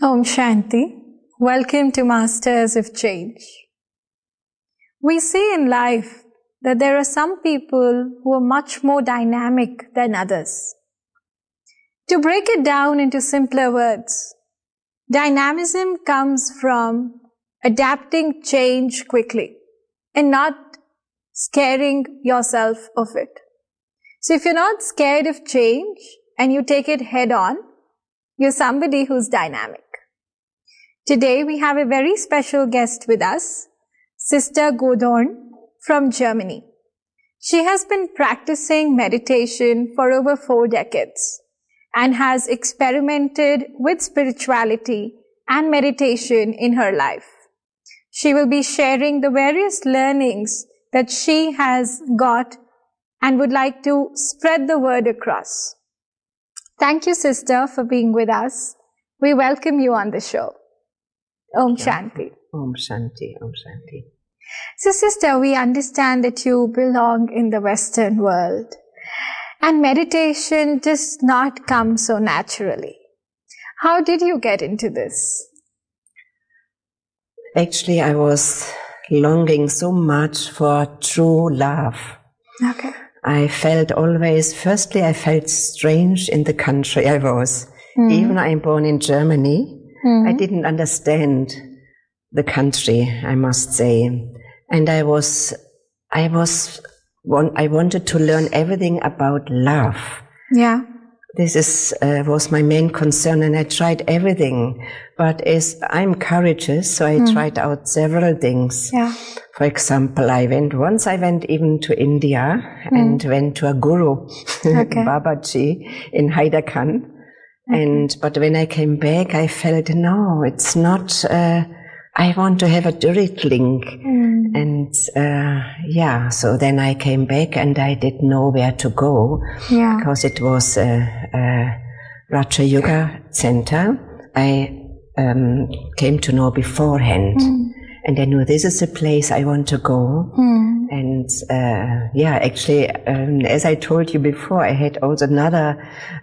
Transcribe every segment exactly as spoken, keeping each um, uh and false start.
Om Shanti. Welcome to Masters of Change. We see in life that there are some people who are much more dynamic than others. To break it down into simpler words, dynamism comes from adapting change quickly and not scaring yourself of it. So if you're not scared of change and you take it head on, you're somebody who's dynamic. Today we have a very special guest with us, Sister Gudrun from Germany. She has been practicing meditation for over four decades and has experimented with spirituality and meditation in her life. She will be sharing the various learnings that she has got and would like to spread the word across. Thank you, Sister, for being with us. We welcome you on the show. Om Shanti. Om Shanti, Om Shanti. So, Sister, we understand that you belong in the Western world and meditation does not come so naturally. How did you get into this? Actually, I was longing so much for true love. Okay. I felt always, firstly, I felt strange in the country I was. Mm. Even I'm born in Germany. Mm-hmm. I didn't understand the country, I must say. And I was, I was, I wanted to learn everything about love. Yeah. This is, uh, was my main concern, and I tried everything. But as I'm courageous, so I mm. tried out several things. Yeah. For example, I went, once I went even to India mm. and went to a guru, okay. Babaji in Hyderabad. Okay. And, but when I came back, I felt, no, it's not, uh, I want to have a direct link. Mm. And, uh, yeah, so then I came back and I didn't know where to go. Yeah. Because it was a, a Raja Yoga center. I, um, came to know beforehand. Mm. And I knew this is a place I want to go. Mm. And, uh, yeah, actually, um, as I told you before, I had also another,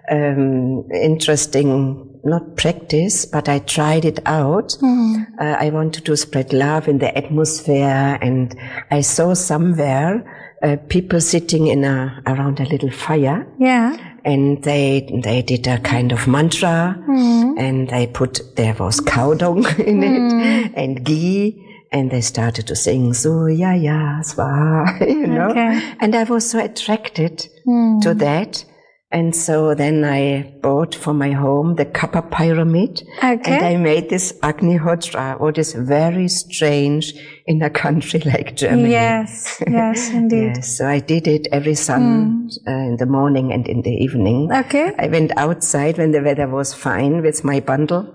um, interesting, not practice, but I tried it out. Mm. Uh, I wanted to spread love in the atmosphere, and I saw somewhere, uh, people sitting in a, around a little fire. Yeah. And they, they did a kind of mantra, mm. and they put, there was cow dung in mm. it, and ghee. And they started to sing, so yeah, yeah, swa, you know. Okay. And I was so attracted mm. to that. And so then I bought for my home the Kappa pyramid. Okay. And I made this Agnihotra, what is very strange in a country like Germany. Yes, yes, indeed. Yes, so I did it every sun mm. uh, in the morning and in the evening. Okay. I went outside when the weather was fine with my bundle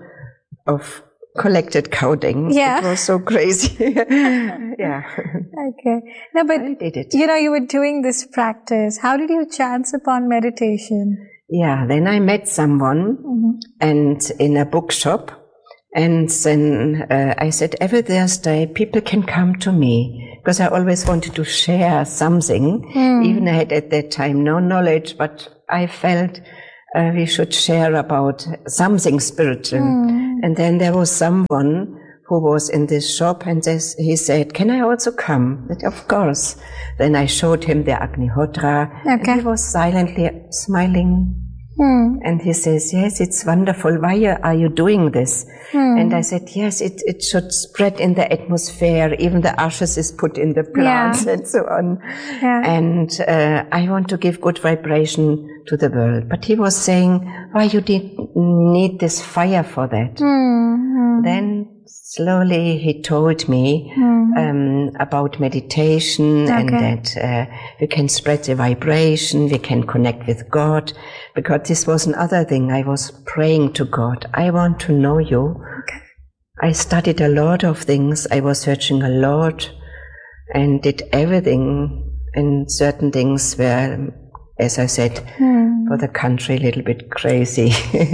of collected cow dung. Yeah. It was so crazy. Yeah. Okay. No, but, I did it. You know, you were doing this practice. How did you chance upon meditation? Yeah, then I met someone mm-hmm. and in a bookshop. And then uh, I said, every Thursday, people can come to me. Because I always wanted to share something. Mm. Even I had at that time no knowledge, but I felt uh, we should share about something spiritual. Mm. And then there was someone who was in this shop, and this, he said, can I also come? I said, of course. Then I showed him the Agnihotra, okay. and he was silently smiling. Hmm. And he says, yes, it's wonderful. Why are you doing this? Hmm. And I said, yes, it, it should spread in the atmosphere. Even the ashes is put in the plants yeah. and so on. Yeah. And uh, I want to give good vibration to the world. But he was saying, why you did need this fire for that? Hmm. Then slowly he told me mm-hmm. um, about meditation okay. and that uh, we can spread the vibration, we can connect with God, because this was another thing. I was praying to God. I want to know you. Okay. I studied a lot of things. I was searching a lot and did everything, and certain things were, as I said, mm. for the country a little bit crazy.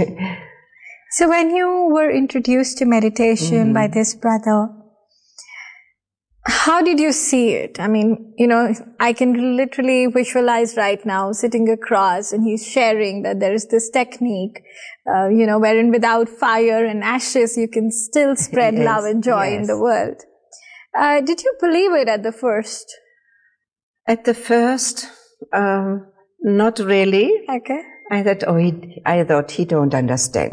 So when you were introduced to meditation mm. by this brother, How did you see it? I mean, you know, I can literally visualize right now sitting across and he's sharing that there is this technique, uh, you know, wherein without fire and ashes, you can still spread Yes, love and joy yes. in the world. Uh, did you believe it at the first? At the first, um, not really. Okay. I thought, oh, he, I thought he don't understand.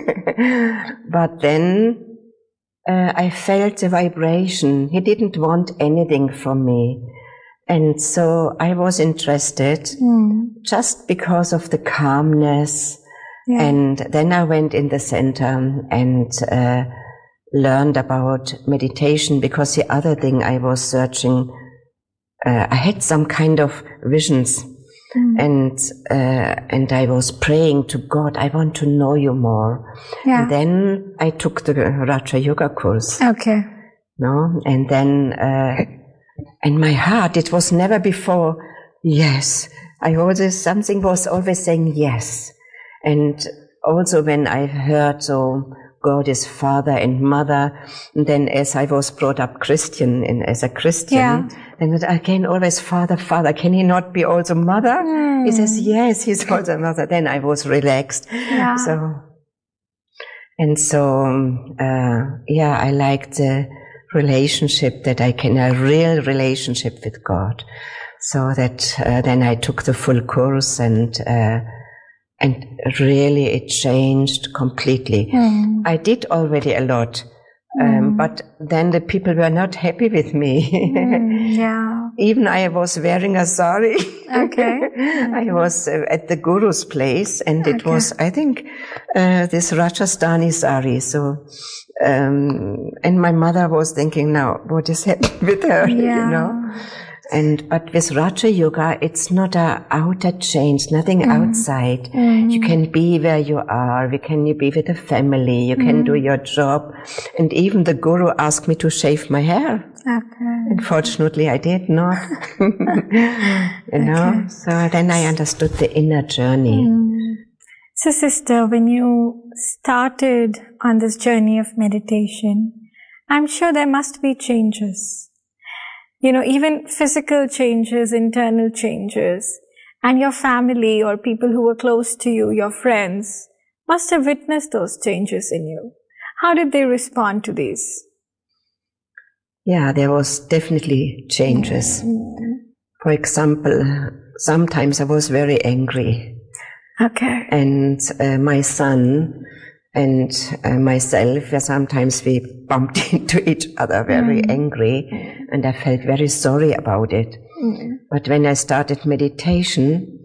But then uh, I felt the vibration. He didn't want anything from me. And so I was interested Mm. just because of the calmness. Yeah. And then I went in the center and uh, learned about meditation, because the other thing I was searching, uh, I had some kind of visions. Mm. And uh, and I was praying to God, I want to know you more. Yeah. And then I took the Raja Yoga course. Okay. No, and then uh, in my heart, it was never before yes. I always something was always saying yes. And also when I heard so God is Father and Mother, and then as I was brought up Christian and as a Christian, Yeah. then again always Father, Father. Can he not be also Mother? Mm. He says yes, he's also Mother. Then I was relaxed. Yeah. So and so um, uh, yeah, I liked the relationship that I can a real relationship with God. So that uh, then I took the full course and. Uh, And really it changed completely. Mm. I did already a lot, um, Mm. but then the people were not happy with me. Mm, yeah. Even I was wearing a sari. Okay. I was uh, at the Guru's place, and it Okay. was, I think, uh, this Rajasthani sari. So, um, and my mother was thinking, now, what is happening with her, Yeah. you know? And, but with Raja Yoga, it's not a outer change, nothing Mm. outside. Mm. You can be where you are. You can be with the family. You can Mm. do your job. And even the Guru asked me to shave my hair. Okay. Unfortunately, I did not. you know, Okay. so then I understood the inner journey. Mm. So, sister, when you started on this journey of meditation, I'm sure there must be changes. You know, even physical changes, internal changes, and your family or people who were close to you, your friends, must have witnessed those changes in you. How did they respond to these? Yeah, there was definitely changes. Mm. For example, sometimes I was very angry. Okay. And uh, my son and uh, myself, uh, sometimes we bumped into each other very Mm. angry, and I felt very sorry about it. Mm. But when I started meditation,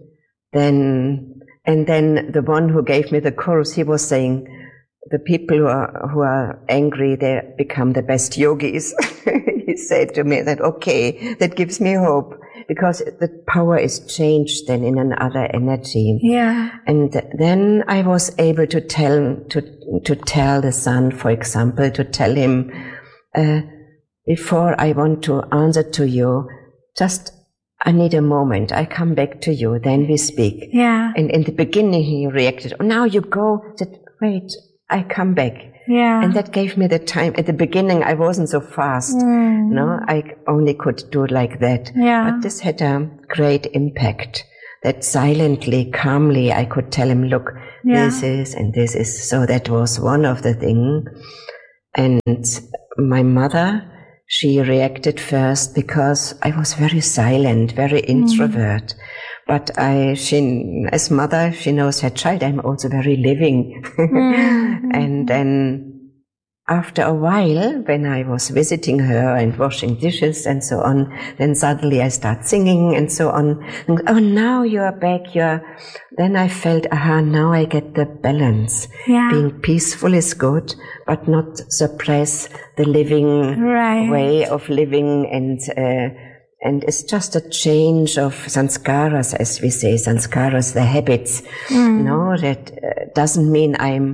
then, and then the one who gave me the course, he was saying, the people who are, who are angry, they become the best yogis. He said to me that, okay, that gives me hope, because the power is changed then in another energy. Yeah. And then I was able to tell, to, to tell the son, for example, to tell him, uh, before I want to answer to you, just, I need a moment. I come back to you, then we speak. Yeah. And in the beginning he reacted, oh, now you go. I said, wait, I come back. Yeah. And that gave me the time. At the beginning I wasn't so fast. Mm. No, I only could do it like that. Yeah. But this had a great impact. That silently, calmly, I could tell him, look, Yeah. this is and this is. So that was one of the things. And my mother, she reacted first because I was very silent, very introvert. But I, she, as mother, she knows her child, I'm also very living. Mm. And then after a while, when I was visiting her and washing dishes and so on, then suddenly I start singing and so on. And, oh, now you're back. You're. Then I felt, aha, now I get the balance. Yeah. Being peaceful is good, but not suppress the living Right. way of living, and uh, and it's just a change of sanskaras, as we say, sanskaras, the habits. Mm. No, that uh, doesn't mean I'm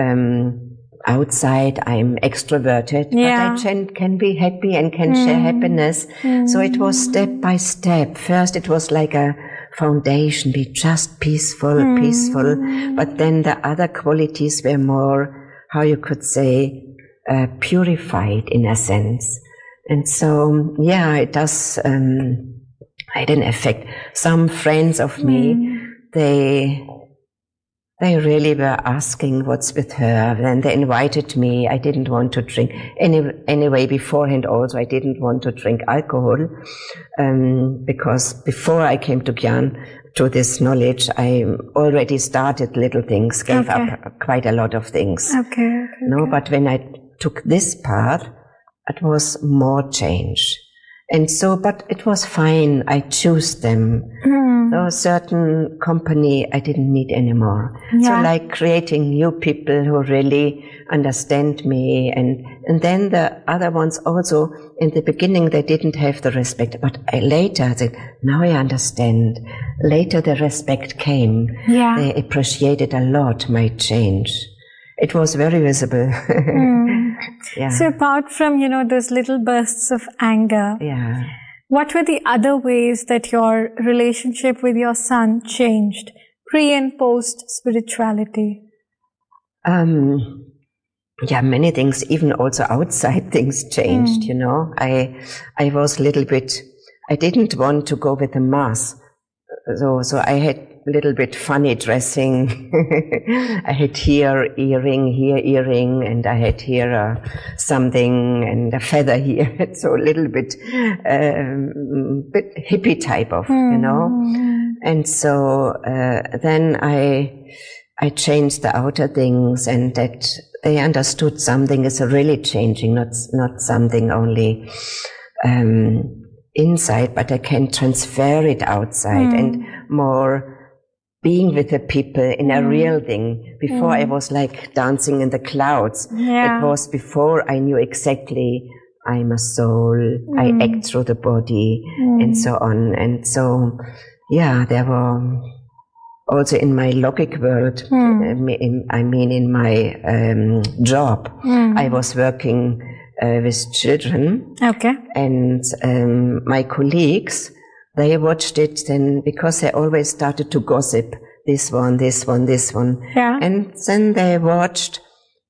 um, outside, I'm extroverted, Yeah. but I can, can be happy and can Mm. share happiness. Mm. So it was step by step. First it was like a foundation, be just peaceful, Mm. peaceful. But then the other qualities were more, how you could say, uh, purified in a sense. And so, yeah, it does, um, had an effect. Some friends of me, mm. they, they really were asking what's with her. Then they invited me. I didn't want to drink. Any, anyway, beforehand also, I didn't want to drink alcohol, um, because before I came to Gyan, to this knowledge, I already started little things, gave okay. up quite a lot of things. Okay, okay, no, okay. But when I took this path, it was more change. And so, but it was fine. I chose them. Mm. There was a certain company I didn't need anymore. Yeah. So like creating new people who really understand me. And, and then the other ones also, in the beginning, they didn't have the respect. But I later said, now I understand. Later the respect came. Yeah. They appreciated a lot my change. It was very visible. mm. yeah. So apart from, you know, those little bursts of anger, yeah. what were the other ways that your relationship with your son changed, pre and post spirituality? Um, yeah, many things, even also outside things changed, mm. you know. I, I was a little bit, I didn't want to go with the mass. So, so I had a little bit funny dressing. I had here earring, here earring, and I had here uh, something and a feather here. So a little bit, um, bit hippie type of, mm. you know. And so uh, then I, I changed the outer things, and that they understood something is really changing, not not something only. Um, inside, but I can transfer it outside mm. and more being with the people in mm. a real thing. Before mm. I was like dancing in the clouds. Yeah. It was before I knew exactly I'm a soul, mm. I act through the body mm. and so on. And so, yeah, there were also in my logic world, mm. I mean in my um, job, mm. I was working Uh, with children. Okay. And um, my colleagues, they watched it then because they always started to gossip. This one, this one, this one. Yeah. And then they watched.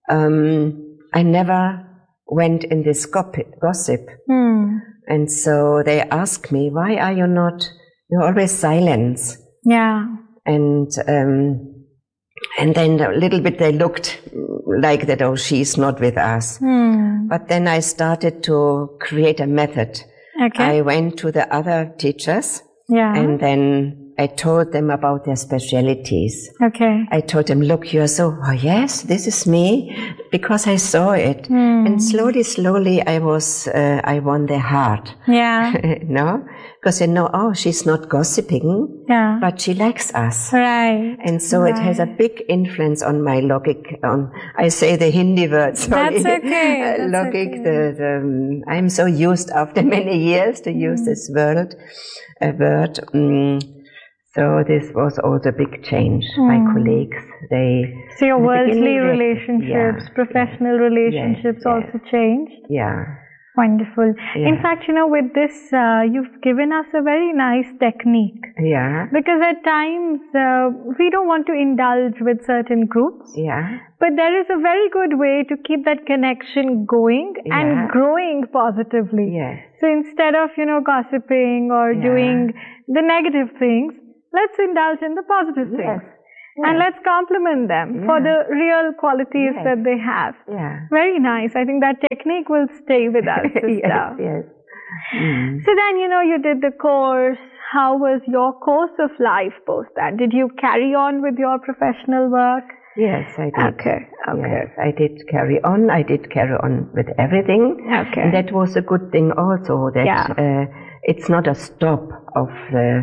Um, I never went in this gossip. Hmm. And so they asked me, why are you not, you're always silent. Yeah. And, um, and then a little bit they looked like that, oh, she's not with us. Hmm. But then I started to create a method. Okay. I went to the other teachers. Yeah. And then I told them about their specialities. Okay. I told them, look, you're so, oh yes, this is me, because I saw it. Hmm. And slowly, slowly I was, uh, I won their heart. Yeah. No? Because they know, oh, she's not gossiping, yeah. but she likes us. Right. And so right. it has a big influence on my logic. On, I say the Hindi word, sorry. That's okay. uh, That's logic, okay. the, the, um, I'm so used after many years to use mm. this word, a word. Um, so this was also a big change. Mm. My colleagues, they... So your worldly relationships, yeah, professional yeah, relationships yeah, also yeah. changed? Yeah. Wonderful. Yeah. In fact, you know, with this, uh, you've given us a very nice technique. Yeah. Because at times, uh, we don't want to indulge with certain groups. Yeah. But there is a very good way to keep that connection going yeah. and growing positively. Yes. So instead of, you know, gossiping or yeah. doing the negative things, let's indulge in the positive yes. things. Yes. And let's compliment them yeah. for the real qualities yes. that they have. Yeah. Very nice. I think that technique will stay with us, sister. yes, yes. Mm. So then, you know, you did the course. How was your course of life post that? Did you carry on with your professional work? Yes, I did. Okay, okay. Yes, I did carry on. I did carry on with everything. Okay. And that was a good thing also, that yeah. uh, it's not a stop of the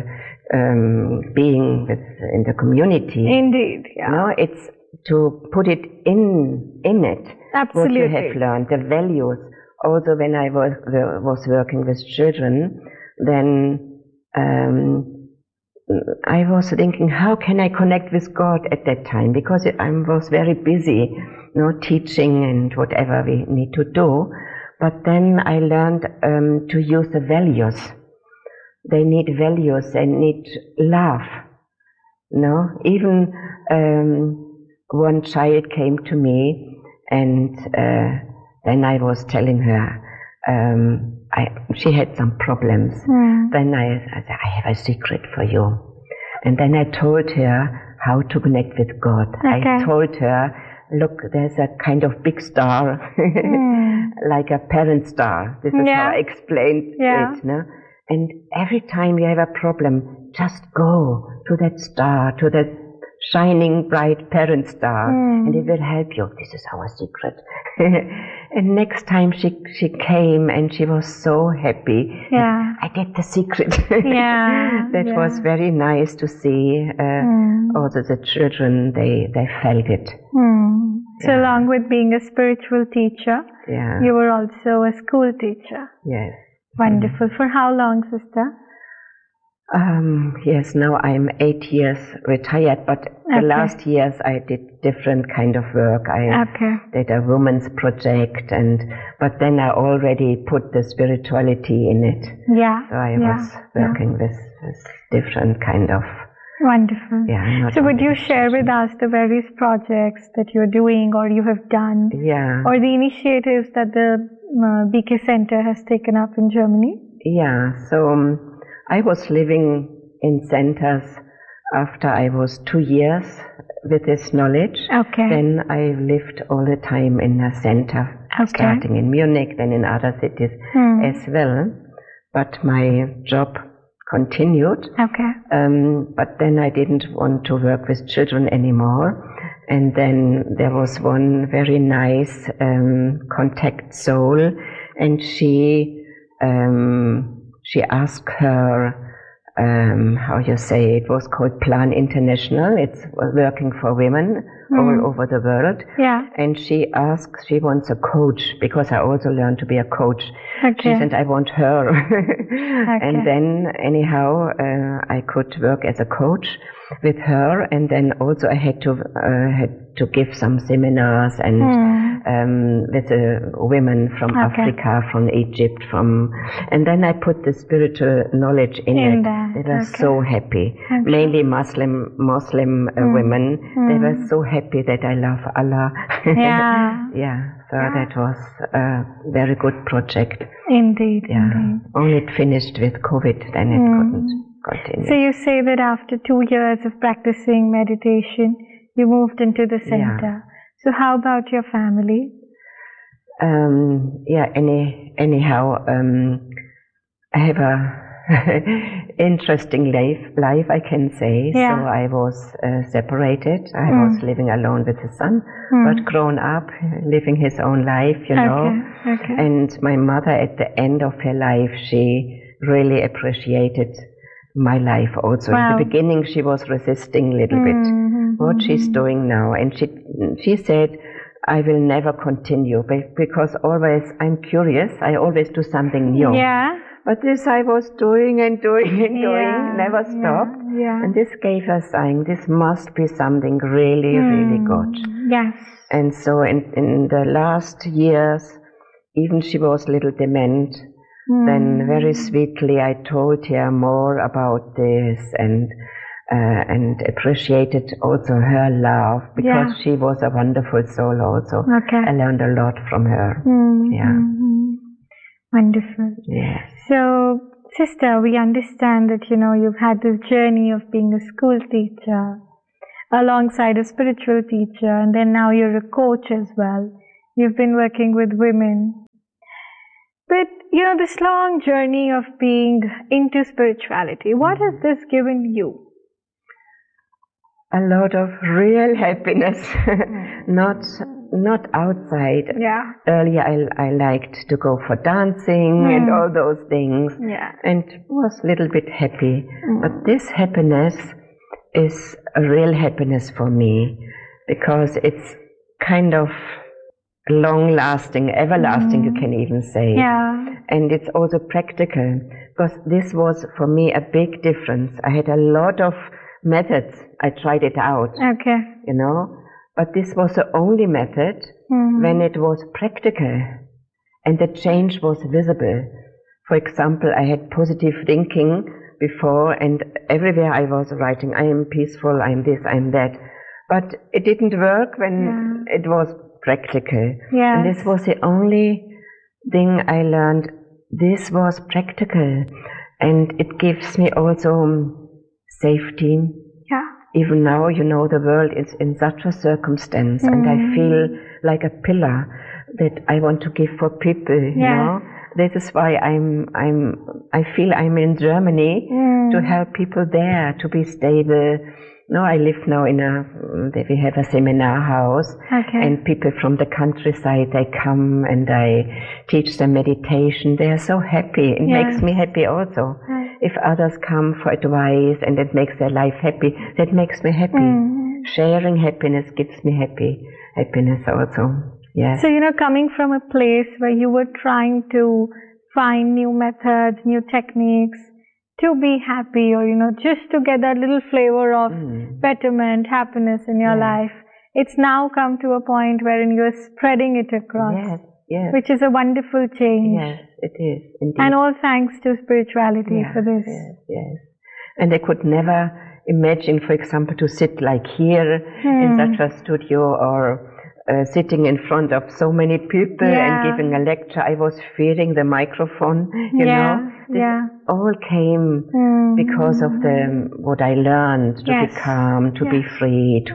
um, being with, in the community. Indeed, yeah. No, it's to put it in, in it. Absolutely. What you have learned, the values. Also, when I was, was working with children, then um, I was thinking, how can I connect with God at that time? Because I was very busy, you know, teaching and whatever we need to do. But then I learned um, to use the values. They need values, they need love. No, even um, one child came to me, and uh, then I was telling her, um, I, she had some problems. Mm. Then I, I said, I have a secret for you. And then I told her how to connect with God. Okay. I told her, look, there's a kind of big star, mm. like a parent star. This is Yeah. how I explained Yeah. it. No? And every time you have a problem, just go to that star, to that shining bright parent star, mm. and it will help you. This is our secret. And next time she she came and she was so happy. Yeah. I did the secret. Yeah. That yeah. was very nice to see. Uh, mm. Also the children, they, they felt it. Mm. So Yeah. along with being a spiritual teacher, Yeah. you were also a school teacher. Yes. Wonderful. For how long, sister? Um, yes, now I'm eight years retired, but the Okay. last years I did different kind of work. I Okay. did a women's project, and but then I already put the spirituality in it. Yeah. So I yeah. was working yeah. with, with different kind of. Wonderful. Yeah. Not So would only you with share with children. us the various projects that you're doing or you have done, Yeah. or the initiatives that the uh, B K Center has taken up in Germany? Yeah. So um, I was living in centers after I was two years with this knowledge. Okay. Then I lived all the time in a center, Okay. starting in Munich, then in other cities Hmm. as well. But my job continued. Okay. Um, but then I didn't want to work with children anymore. And then there was one very nice um, contact soul, and she um, she asked her, um, how you say, it was called Plan International. It's working for women Mm. all over the world. Yeah. And she asked, she wants a coach, because I also learned to be a coach. Okay. She said, I want her. Okay. And then anyhow, uh, I could work as a coach with her, and then also I had to uh, had to give some seminars and Hmm. um, with the women from Okay. Africa, from Egypt, from, and then I put the spiritual knowledge in, In it. that, They were okay. so happy. Okay. Mainly Muslim Muslim uh, Mm. women. They Mm. were so happy that I love Allah. Yeah. Yeah. So Yeah. that was a very good project. Indeed. Yeah. Indeed. Only it finished with COVID, then it Mm. couldn't continue. So you say that after two years of practicing meditation, you moved into the center. So how about your family? Um, yeah, any, anyhow, um, I have a interesting life, life, I can say. Yeah. So I was uh, separated. I Mm. was living alone with his son, Mm. but grown up, living his own life, you know. Okay. Okay. And my mother, at the end of her life, she really appreciated my life also. Wow. In the beginning, she was resisting a little bit Mhm, what she's mhm. doing now. And she, she said, I will never continue be- because always I'm curious. I always do something new. Yeah. But this I was doing and doing and doing, Yeah, never yeah, stopped. yeah. And this gave her sign, this must be something really, really good. Mm, Yes. And so in, in the last years, even she was a little dement, then Mm. very sweetly I told her more about this, and uh, and appreciated also her love, because Yeah. she was a wonderful soul also. Okay. I learned a lot from her. Mm, Yeah. mm, mm. Wonderful. Yes. So, sister, we understand that, you know, you've had this journey of being a school teacher alongside a spiritual teacher, and then now you're a coach as well. You've been working with women. But, you know, this long journey of being into spirituality, what has this given you? A lot of real happiness, not not outside. Yeah. Earlier I, I liked to go for dancing Mm. and all those things, Yeah. and was a little bit happy. Mm. But this happiness is a real happiness for me, because it's kind of long-lasting, everlasting, Mm. you can even say. Yeah. And it's also practical, because this was for me a big difference. I had a lot of methods. I tried it out, Okay. you know, but this was the only method Mm. when it was practical and the change was visible. For example, I had positive thinking before, and everywhere I was writing, I am peaceful, I am this, I am that. But it didn't work when Yeah. it was practical. Yes. And this was the only thing I learned, this was practical, and it gives me also safety. Yeah. Even now, you know, the world is in such a circumstance, mm. and I feel like a pillar that I want to give for people, you yes. know. This is why I'm, I'm, I feel I'm in Germany mm. to help people there to be stable. No, I live now in a, we have a seminar house, okay. and people from the countryside, they come and I teach them meditation. They are so happy. It yes. makes me happy also. Yes. If others come for advice and it makes their life happy, that makes me happy. Mm. Sharing happiness gives me happy, happiness also. Yes. So, you know, coming from a place where you were trying to find new methods, new techniques, to be happy, or, you know, just to get that little flavor of mm. betterment, happiness in your yes. life. It's now come to a point wherein you're spreading it across. Yes, yes. Which is a wonderful change. Yes, it is, indeed. And all thanks to spirituality yes, for this. Yes, yes. And I could never imagine, for example, to sit like here hmm. in such a studio, or Uh, sitting in front of so many people yeah. and giving a lecture. I was fearing the microphone, you yeah. know. This yeah. all came mm. because of the what I learned, to yes. be calm, to yes. be free, to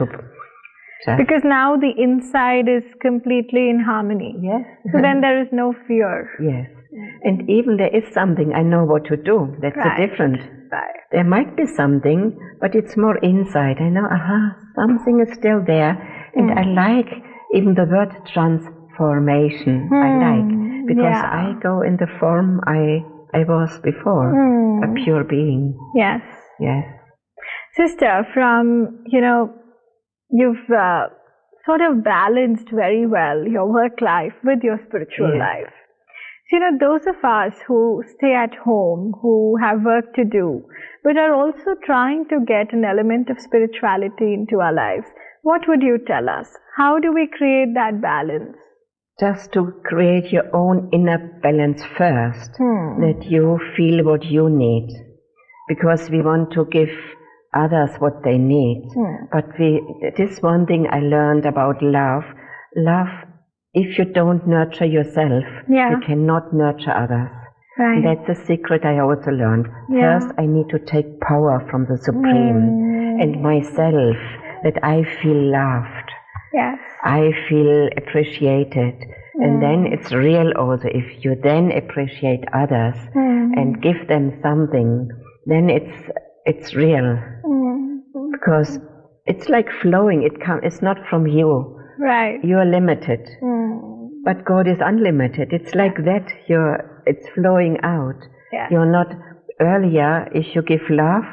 just because now the inside is completely in harmony. Yes. So then there is no fear. Yes. And even there is something, I know what to do. That's right. a different. Right. There might be something, but it's more inside. I know, aha, something is still there. And mm. I like even the word transformation, hmm. I like, because yeah. I go in the form I I was before, hmm. a pure being. Yes. Yes. Sister, from, you know, you've uh, sort of balanced very well your work life with your spiritual yes. life. So, you know, those of us who stay at home, who have work to do, but are also trying to get an element of spirituality into our lives, what would you tell us? How do we create that balance? Just to create your own inner balance first, hmm. that you feel what you need, because we want to give others what they need. Hmm. But we, this one thing I learned about love, love, if you don't nurture yourself, yeah. you cannot nurture others. Right. And that's a secret I also learned. Yeah. First, I need to take power from the Supreme hmm. and myself, that I feel loved. Yes. I feel appreciated. Mm. And then it's real also. If you then appreciate others mm. and give them something, then it's it's real. Mm. Because it's like flowing. It come, it's not from you. Right. You are limited. Mm. But God is unlimited. It's like that. You're, it's flowing out. Yeah. You're not, earlier, if you give love,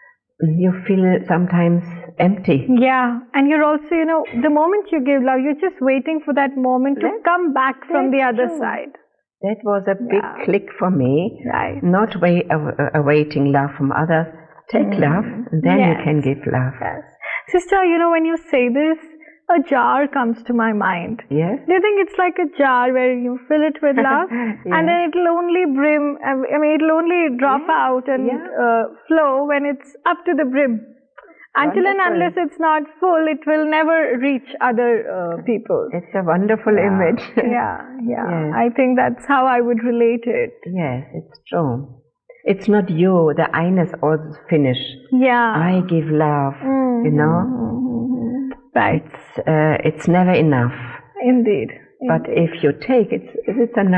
you feel sometimes empty. Yeah, and you're also, you know, the moment you give love, you're just waiting for that moment to that, come back from the other true. side. That was a big yeah. click for me. Right. Not wait, uh, awaiting love from others. Take mm. love, and then yes. you can give love. Yes. Sister, you know, when you say this, a jar comes to my mind. Yes. Do you think it's like a jar where you fill it with love, yes. and then it'll only brim, I mean, it'll only drop yeah. out and yeah. uh, flow when it's up to the brim. Until wonderful. and unless it's not full, it will never reach other uh, people. It's a wonderful yeah. image. yeah, yeah. Yes. I think that's how I would relate it. Yes, it's true. It's not you, the Eines always finish. Yeah. I give love, mm-hmm. you know. Mm-hmm. Right. It's, uh, it's never enough. Indeed. But Indeed. if you take, it's, it's a